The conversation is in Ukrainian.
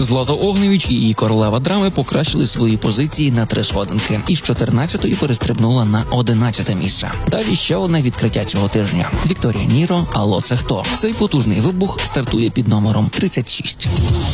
Злата Огнєвіч і її королева драми покращили свої позиції на 3 сходинки. Із 14-ї перестрибнула на 11-те місце. Далі ще одне відкриття цього тижня. Вікторія Ніро, «Алло, це хто?». Цей потужний вибух стартує під номером 36.